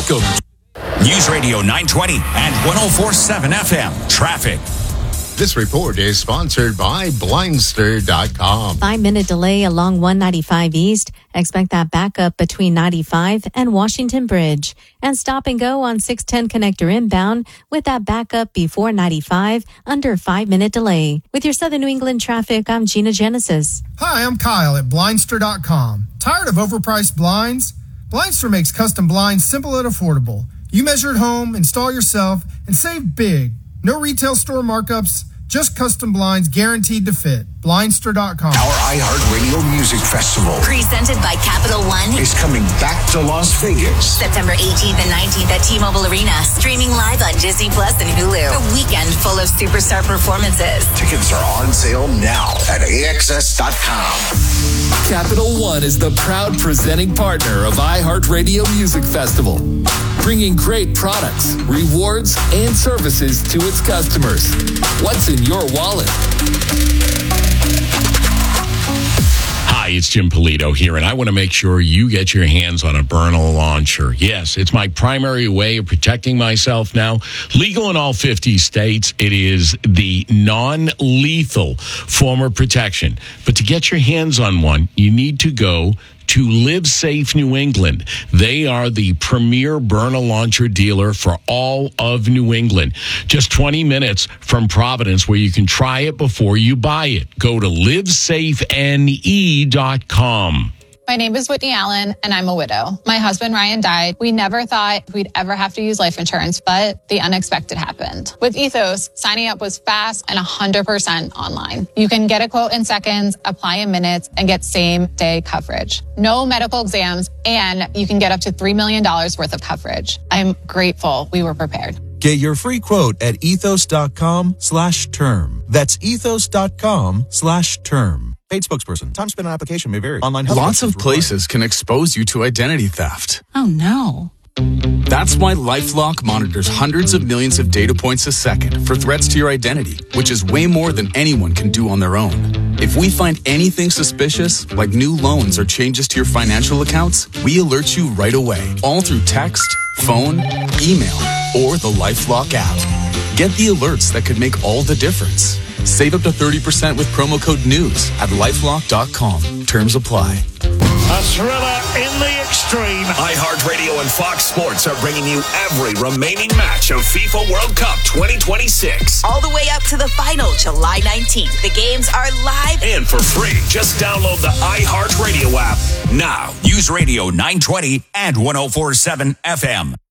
Welcome. News Radio 920 and 104.7 FM. Traffic. This report is sponsored by Blindster.com. 5-minute delay along 195 East. Expect that backup between 95 and Washington Bridge. And stop and go on 610 connector inbound with that backup before 95 under 5-minute delay. With your Southern New England traffic, I'm Gina Genesis. Hi, I'm Kyle at Blindster.com. Tired of overpriced blinds? Blindster makes custom blinds simple and affordable. You measure at home, install yourself, and save big. No retail store markups, just custom blinds guaranteed to fit. Blindster.com. Our iHeartRadio Music Festival, presented by Capital One, is coming back to Las Vegas. September 18th and 19th at T-Mobile Arena. Streaming live on Disney Plus and Hulu. A weekend full of superstar performances. Tickets are on sale now at AXS.com. Capital One is the proud presenting partner of iHeartRadio Music Festival, bringing great products, rewards, and services to its customers. What's in your wallet? Hi, it's Jim Polito here, and I want to make sure you get your hands on a Byrna launcher. Yes, it's my primary way of protecting myself now. Legal in all 50 states, it is the non-lethal form of protection. But to get your hands on one, you need to go to Live Safe New England. They are the premier Byrna launcher dealer for all of New England. Just 20 minutes from Providence, where you can try it before you buy it. Go to livesafene.com. My name is Whitney Allen, and I'm a widow. My husband, Ryan, died. We never thought we'd ever have to use life insurance, but the unexpected happened. With Ethos, signing up was fast and 100% online. You can get a quote in seconds, apply in minutes, and get same-day coverage. No medical exams, and you can get up to $3 million worth of coverage. I'm grateful we were prepared. Get your free quote at ethos.com/term. That's ethos.com/term. Paid spokesperson. Time spent on application may vary. Online health. Lots of places can expose you to identity theft. Oh, no. That's why LifeLock monitors hundreds of millions of data points a second for threats to your identity, which is way more than anyone can do on their own. If we find anything suspicious, like new loans or changes to your financial accounts, we alert you right away, all through text, phone, email, or the LifeLock app. Get the alerts that could make all the difference. Save up to 30% with promo code NEWS at LifeLock.com. Terms apply. A thriller in the extreme. iHeartRadio and Fox Sports are bringing you every remaining match of FIFA World Cup 2026. All the way up to the final, July 19th. The games are live and for free. Just download the iHeartRadio app now. Use Radio 920 and 104.7 FM.